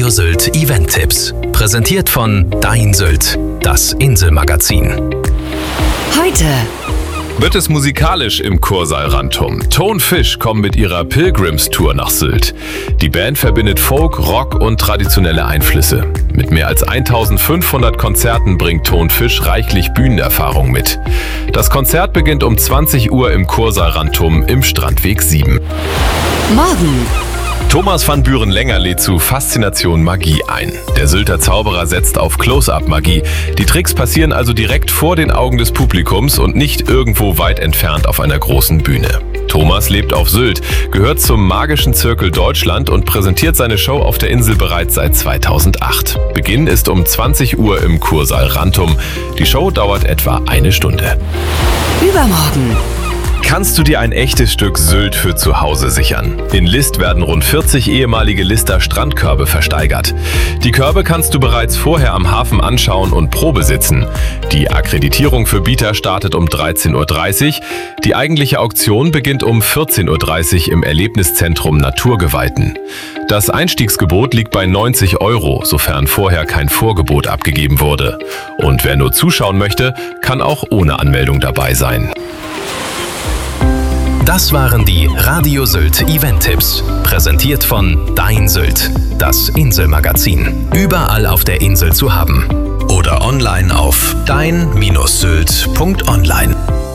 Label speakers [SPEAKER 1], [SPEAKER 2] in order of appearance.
[SPEAKER 1] Radio Sylt Event-Tipps. Präsentiert von Dein Sylt, das Inselmagazin.
[SPEAKER 2] Heute
[SPEAKER 3] wird es musikalisch im Kursaal Rantum. Tonfisch kommen mit ihrer Pilgrims-Tour nach Sylt. Die Band verbindet Folk, Rock und traditionelle Einflüsse. Mit mehr als 1500 Konzerten bringt Tonfisch reichlich Bühnenerfahrung mit. Das Konzert beginnt um 20 Uhr im Kursaal Rantum im Strandweg 7.
[SPEAKER 2] morgen.
[SPEAKER 3] Thomas van Buren-Lenger lädt zu Faszination Magie ein. Der Sylter Zauberer setzt auf Close-Up-Magie. Die Tricks passieren also direkt vor den Augen des Publikums und nicht irgendwo weit entfernt auf einer großen Bühne. Thomas lebt auf Sylt, gehört zum Magischen Zirkel Deutschland und präsentiert seine Show auf der Insel bereits seit 2008. Beginn ist um 20 Uhr im Kursaal Rantum. Die Show dauert etwa eine Stunde.
[SPEAKER 2] Übermorgen.
[SPEAKER 3] Kannst du dir ein echtes Stück Sylt für zu Hause sichern? In List werden rund 40 ehemalige Lister Strandkörbe versteigert. Die Körbe kannst du bereits vorher am Hafen anschauen und Probe sitzen. Die Akkreditierung für Bieter startet um 13:30 Uhr. Die eigentliche Auktion beginnt um 14:30 Uhr im Erlebniszentrum Naturgeweihten. Das Einstiegsgebot liegt bei 90 €, sofern vorher kein Vorgebot abgegeben wurde. Und wer nur zuschauen möchte, kann auch ohne Anmeldung dabei sein.
[SPEAKER 1] Das waren die Radio Sylt Event-Tipps. Präsentiert von Dein Sylt, das Inselmagazin. Überall auf der Insel zu haben. Oder online auf dein-sylt.online.